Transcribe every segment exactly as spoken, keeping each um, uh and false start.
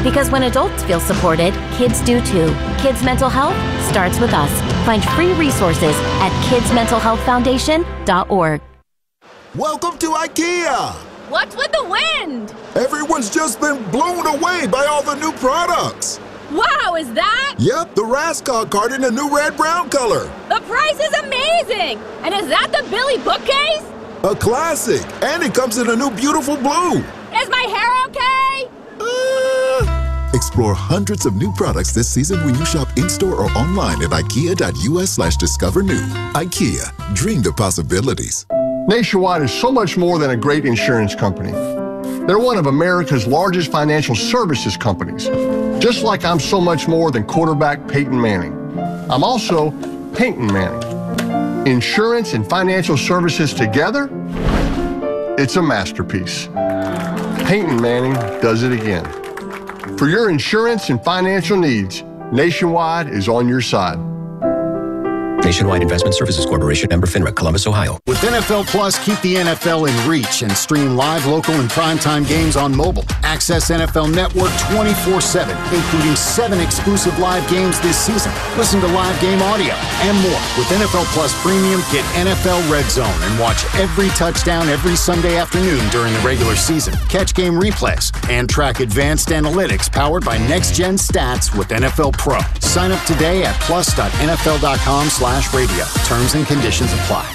Because when adults feel supported, kids do too. Kids' mental health starts with us. Find free resources at kids mental health foundation dot org. Welcome to IKEA! What's with the wind? Everyone's just been blown away by all the new products. Wow, is that? Yep, the Raskog cart in a new red-brown color. The price is amazing! And is that the Billy bookcase? A classic, and it comes in a new beautiful blue. Is my hair okay? Uh... Explore hundreds of new products this season when you shop in-store or online at ikea.us slash discover new. IKEA, dream the possibilities. Nationwide is so much more than a great insurance company. They're one of America's largest financial services companies. Just like I'm so much more than quarterback Peyton Manning. I'm also Peyton Manning. Insurance and financial services together, it's a masterpiece. Peyton Manning does it again. For your insurance and financial needs, Nationwide is on your side. Nationwide Investment Services Corporation, member FINRA, Columbus, Ohio. With N F L Plus, keep the N F L in reach and stream live, local, and primetime games on mobile. Access N F L Network twenty-four seven, including seven exclusive live games this season. Listen to live game audio and more. With N F L Plus Premium, get N F L Red Zone and watch every touchdown every Sunday afternoon during the regular season. Catch game replays and track advanced analytics powered by Next Gen Stats with N F L Pro. Sign up today at plus dot N F L dot com slash radio. Terms and conditions apply.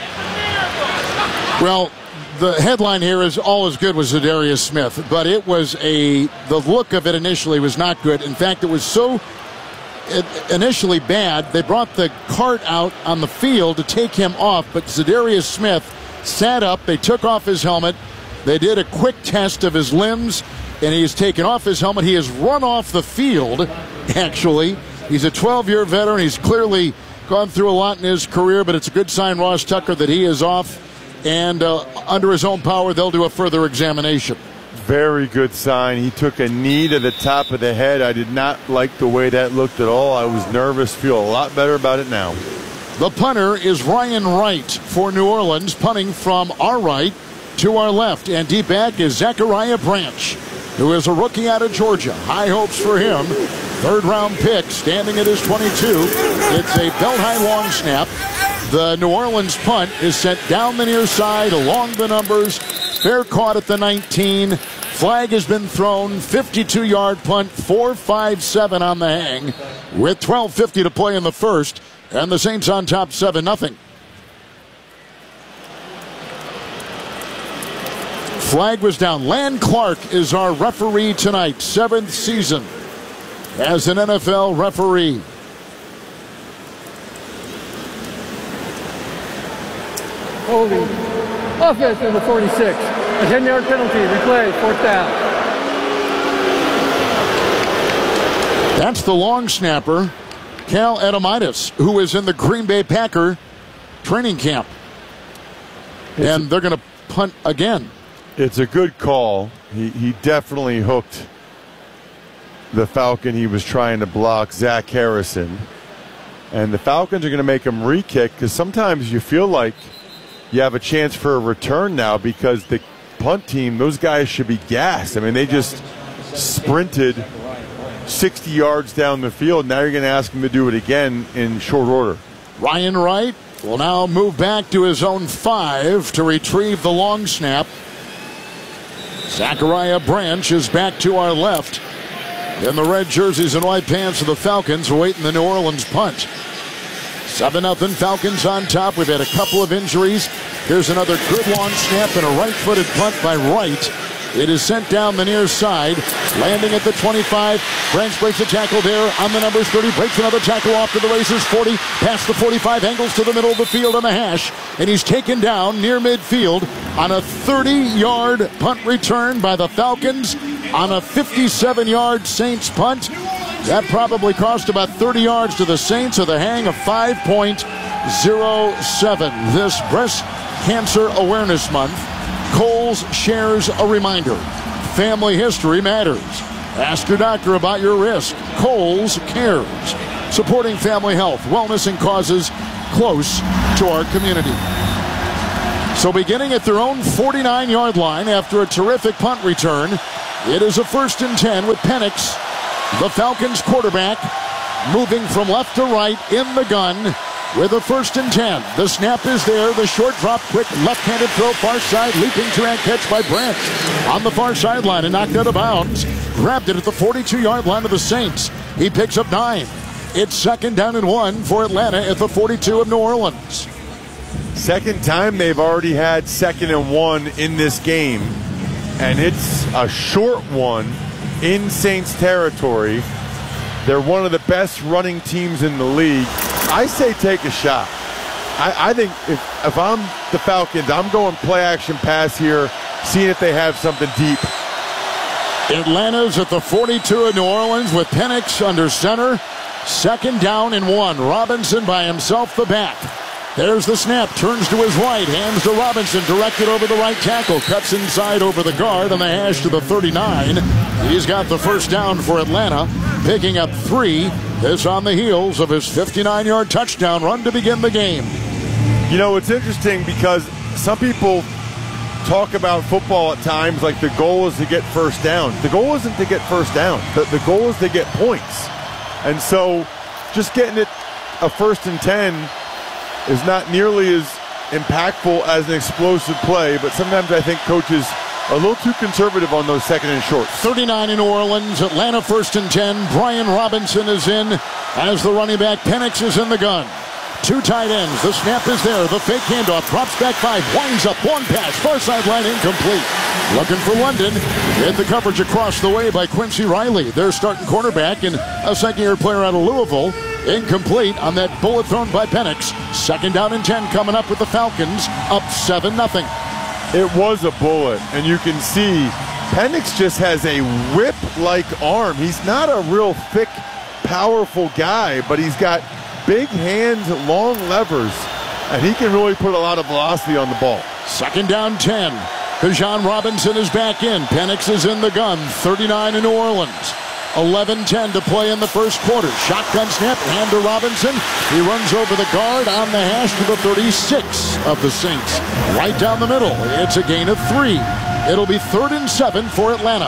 Well, the headline here is all is good with Za'Darius Smith, but it was a, the look of it initially was not good. In fact, it was so initially bad, they brought the cart out on the field to take him off, but Za'Darius Smith sat up, they took off his helmet, they did a quick test of his limbs, and he's taken off his helmet. He has run off the field, actually. He's a twelve-year veteran. He's clearly gone through a lot in his career, but it's a good sign, Ross Tucker, that he is off. And uh, under his own power, they'll do a further examination. Very good sign. He took a knee to the top of the head. I did not like the way that looked at all. I was nervous. Feel a lot better about it now. The punter is Ryan Wright for New Orleans, punting from our right to our left. And deep back is Zachariah Branch, who is a rookie out of Georgia. High hopes for him. Third round pick, standing at his twenty-two. It's a belt-high long snap. The New Orleans punt is sent down the near side, along the numbers. Fair caught at the nineteen. Flag has been thrown. fifty-two yard punt, four five seven on the hang, with twelve fifty to play in the first. And the Saints on top seven nothing. Flag was down. Lan Clark is our referee tonight, seventh season as an N F L referee. Holding. Offense number forty-six. A ten yard penalty. Replay. Fourth down. That's the long snapper, Cal Edomitis, who is in the Green Bay Packer training camp. And they're going to punt again. It's a good call. He, he definitely hooked the Falcon he was trying to block, Zach Harrison. And the Falcons are going to make him re-kick, because sometimes you feel like you have a chance for a return now, because the punt team, those guys should be gassed. I mean, they just sprinted sixty yards down the field. Now you're going to ask them to do it again in short order. Ryan Wright will now move back to his own five to retrieve the long snap. Zachariah Branch is back to our left. In the red jerseys and white pants of the Falcons, awaiting the New Orleans punt. seven nothing Falcons on top. We've had a couple of injuries. Here's another good long snap and a right-footed punt by Wright. It is sent down the near side, landing at the twenty-five. Branch breaks a tackle there on the numbers thirty, breaks another tackle off to the races, forty, past the forty-five, angles to the middle of the field on the hash, and he's taken down near midfield on a thirty yard punt return by the Falcons on a fifty-seven yard Saints punt. That probably cost about thirty yards to the Saints with a hang of five point oh seven. This Breast Cancer Awareness Month, Kohl's shares a reminder. Family history matters. Ask your doctor about your risk. Kohl's cares. Supporting family health, wellness, and causes close to our community. So beginning at their own forty-nine yard line after a terrific punt return, It is a first and ten with Penix, the Falcons quarterback, moving from left to right in the gun with a first and ten. The snap is there. The short drop, quick left-handed throw, far side, leaping two-hand catch by Branch on the far sideline and knocked out of bounds. Grabbed it at the forty-two-yard line of the Saints. He picks up nine. It's second down and one for Atlanta at the forty-two of New Orleans. Second time they've already had second and one in this game, and it's a short one in Saints territory. They're one of the best running teams in the league. I say take a shot. I, I think if, if I'm the Falcons, I'm going play action pass here, seeing if they have something deep. Atlanta's at the forty-two of New Orleans with Penix under center. Second down and one. Robinson by himself, the back. There's the snap, turns to his right, hands to Robinson, directed over the right tackle, cuts inside over the guard on the hash to the thirty-nine. He's got the first down for Atlanta, picking up three. This on the heels of his fifty-nine-yard touchdown run to begin the game. You know, it's interesting because some people talk about football at times like the goal is to get first down. The goal isn't to get first down. The, the goal is to get points. And so just getting it a first and ten is not nearly as impactful as an explosive play, but sometimes I think coaches are a little too conservative on those second and shorts. thirty-nine in New Orleans, Atlanta first and ten. Brian Robinson is in as the running back. Penix is in the gun. Two tight ends. The snap is there. The fake handoff. Drops back five. Winds up. One pass. Far sideline incomplete. Looking for London. Hit the coverage across the way by Quincy Riley. Their starting cornerback and a second-year player out of Louisville. Incomplete on that bullet thrown by Penix. Second down and ten coming up with the Falcons. Up seven nothing. It was a bullet, and you can see Penix just has a whip-like arm. He's not a real thick, powerful guy, but he's got big hands, long levers, and he can really put a lot of velocity on the ball. Second down ten. Bijan Robinson is back in. Penix is in the gun. thirty-nine in New Orleans. eleven ten to play in the first quarter. Shotgun snap, hand to Robinson. He runs over the guard on the hash to the thirty-six of the Saints. Right down the middle. It's a gain of three. It'll be third and seven for Atlanta.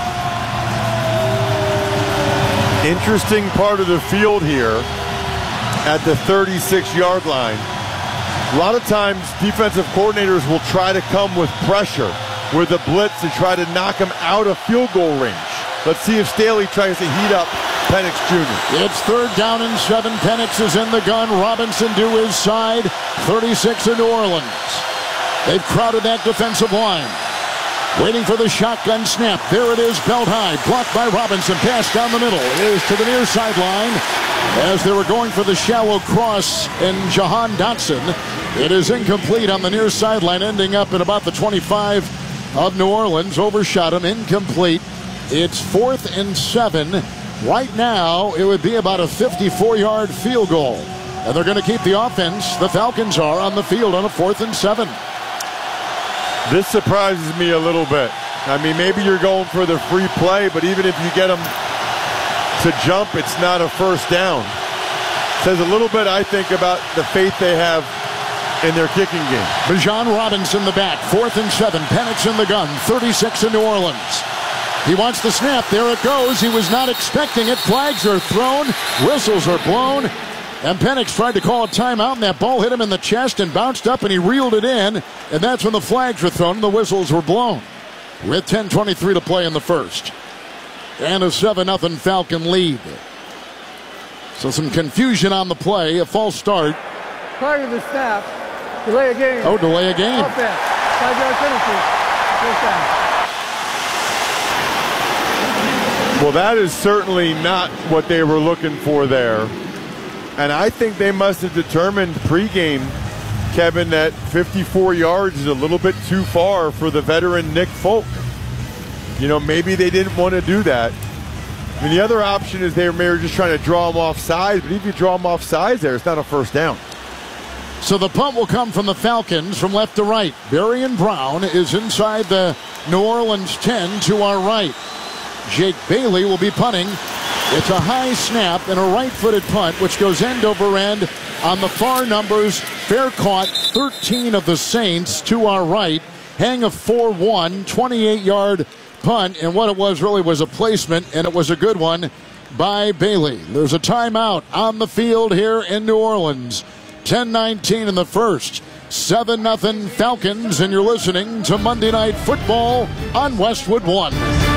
Interesting part of the field here at the thirty-six-yard line. A lot of times defensive coordinators will try to come with pressure with a blitz to try to knock him out of field goal range. Let's see if Staley tries to heat up Penix Junior It's third down and seven. Penix is in the gun. Robinson to his side. thirty-six in New Orleans. They've crowded that defensive line. Waiting for the shotgun snap. There it is, belt high. Blocked by Robinson. Pass down the middle. It is to the near sideline. As they were going for the shallow cross and Jahan Dotson. It is incomplete on the near sideline, ending up at about the twenty-five of New Orleans. Overshot him. Incomplete. It's fourth and seven. Right now, it would be about a fifty-four-yard field goal. And they're going to keep the offense, the Falcons are, on the field on a fourth and seven. This surprises me a little bit. I mean, maybe you're going for the free play, but even if you get them to jump, it's not a first down. Says a little bit, I think, about the faith they have in their kicking game. Bijan Robinson, the back, fourth and seven. Penix in the gun, thirty-six in New Orleans. He wants the snap. There it goes. He was not expecting it. Flags are thrown. Whistles are blown. And Penix tried to call a timeout, and that ball hit him in the chest and bounced up, and he reeled it in. And that's when the flags were thrown and the whistles were blown. With ten twenty-three to play in the first. And a seven nothing Falcon lead. So some confusion on the play. A false start. Prior to the snap, delay a game. Oh, delay a game. Offense. Five-yard penalty. First down. Well, that is certainly not what they were looking for there. And I think they must have determined pregame, Kevin, that fifty-four yards is a little bit too far for the veteran Nick Folk. You know, maybe they didn't want to do that. I mean, the other option is they were just trying to draw him off sides, but if you draw him off sides there, it's not a first down. So the punt will come from the Falcons from left to right. Barian Brown is inside the New Orleans ten to our right. Jake Bailey will be punting. It's a high snap and a right-footed punt, which goes end over end on the far numbers. Fair caught, thirteen of the Saints to our right. Hang of four one, twenty-eight-yard punt, and what it was really was a placement, and it was a good one by Bailey. There's a timeout on the field here in New Orleans. ten nineteen in the first. seven nothing Falcons, and you're listening to Monday Night Football on Westwood One.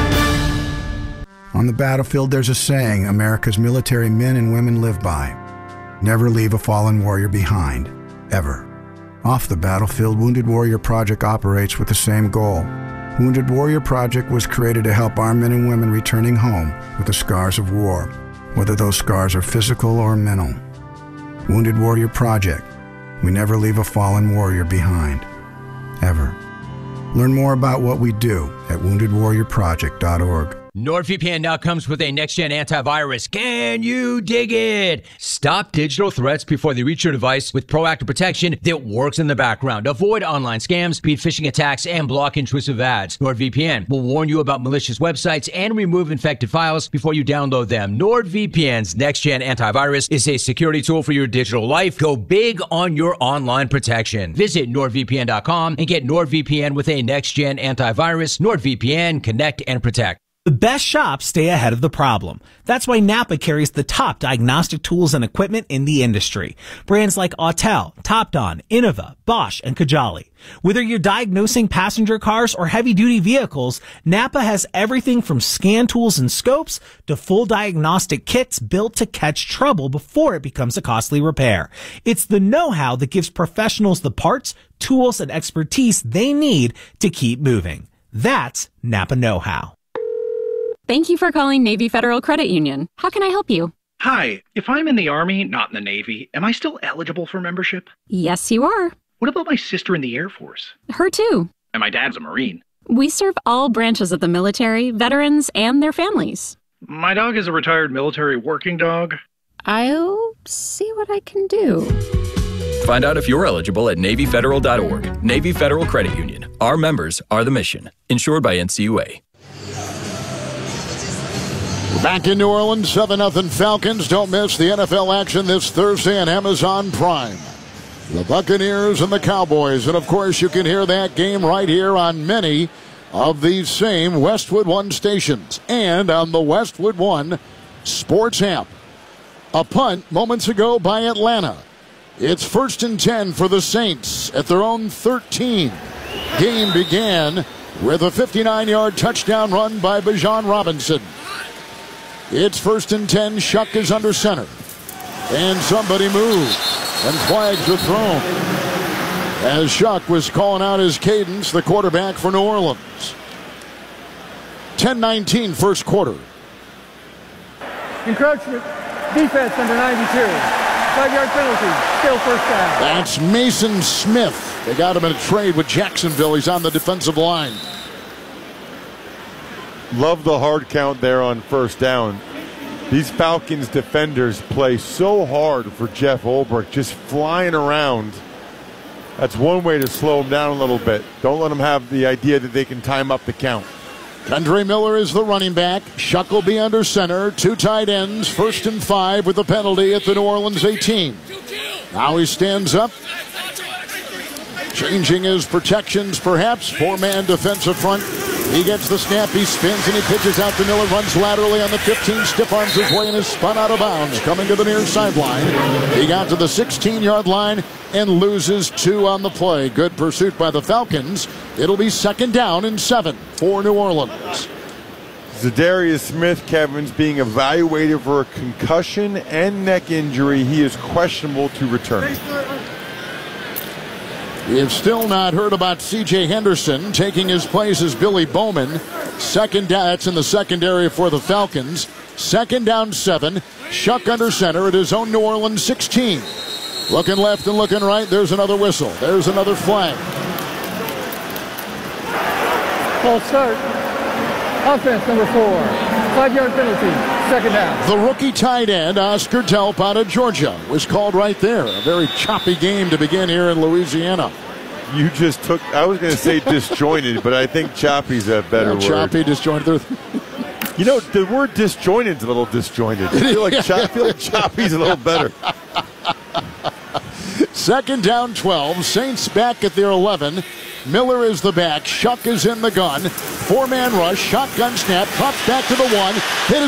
On the battlefield, there's a saying America's military men and women live by. Never leave a fallen warrior behind, ever. Off the battlefield, Wounded Warrior Project operates with the same goal. Wounded Warrior Project was created to help our men and women returning home with the scars of war, whether those scars are physical or mental. Wounded Warrior Project. We never leave a fallen warrior behind, ever. Learn more about what we do at wounded warrior project dot org. NordVPN now comes with a next-gen antivirus. Can you dig it? Stop digital threats before they reach your device with proactive protection that works in the background. Avoid online scams, beat phishing attacks, and block intrusive ads. NordVPN will warn you about malicious websites and remove infected files before you download them. NordVPN's next-gen antivirus is a security tool for your digital life. Go big on your online protection. Visit nord V P N dot com and get NordVPN with a next-gen antivirus. NordVPN, connect and protect. The best shops stay ahead of the problem. That's why Napa carries the top diagnostic tools and equipment in the industry. Brands like Autel, Topdon, Innova, Bosch, and Kajali. Whether you're diagnosing passenger cars or heavy-duty vehicles, Napa has everything from scan tools and scopes to full diagnostic kits built to catch trouble before it becomes a costly repair. It's the know-how that gives professionals the parts, tools, and expertise they need to keep moving. That's Napa know-how. Thank you for calling Navy Federal Credit Union. How can I help you? Hi, if I'm in the Army, not in the Navy, am I still eligible for membership? Yes, you are. What about my sister in the Air Force? Her too. And my dad's a Marine. We serve all branches of the military, veterans, and their families. My dog is a retired military working dog. I'll see what I can do. Find out if you're eligible at Navy Federal dot org. Navy Federal Credit Union. Our members are the mission. Insured by N C U A. Back in New Orleans, seven nothing Falcons. Don't miss the N F L action this Thursday on Amazon Prime. The Buccaneers and the Cowboys. And, of course, you can hear that game right here on many of these same Westwood One stations and on the Westwood One Sports app. A punt moments ago by Atlanta. It's first and ten for the Saints at their own thirteen. Game began with a fifty-nine-yard touchdown run by Bijan Robinson. It's first and ten. Shuck is under center. And somebody moved. And flags are thrown. As Shuck was calling out his cadence, the quarterback for New Orleans. ten nineteen first quarter. Encroachment. Defense number ninety-two. Five-yard penalty. Still first down. That's Mason Smith. They got him in a trade with Jacksonville. He's on the defensive line. Love the hard count there on first down. These Falcons defenders play so hard for Jeff Ulbrich, just flying around. That's one way to slow him down a little bit. Don't let them have the idea that they can time up the count. Kendre Miller is the running back. Shuck will be under center. Two tight ends. First and five with a penalty at the New Orleans eighteen. Now he stands up. Changing his protections, perhaps. Four-man defensive front. He gets the snap, he spins, and he pitches out to Miller, runs laterally on the fifteen, stiff arms his way, and is spun out of bounds, coming to the near sideline. He got to the sixteen-yard line and loses two on the play. Good pursuit by the Falcons. It'll be second down and seven for New Orleans. Zadarius Smith, Kevin's being evaluated for a concussion and neck injury. He is questionable to return. You've still not heard about C J Henderson. Taking his place is Billy Bowman. Second down, that's in the secondary for the Falcons. Second down, seven. Shuck under center at his own New Orleans sixteen. Looking left and looking right. There's another whistle. There's another flag. False start. Offense number four. Five-yard penalty. Second down. The rookie tight end, Oscar Delp out of Georgia, was called right there. A very choppy game to begin here in Louisiana. You just took, I was going to say disjointed, but I think choppy's a better yeah, word. Choppy, disjointed. You know, the word disjointed is a little disjointed. I feel like, chop, I feel like choppy's a little better. Second down, twelve. Saints back at their eleven. Miller is the back. Shuck is in the gun. Four-man rush. Shotgun snap. Cuts back to the one. Hit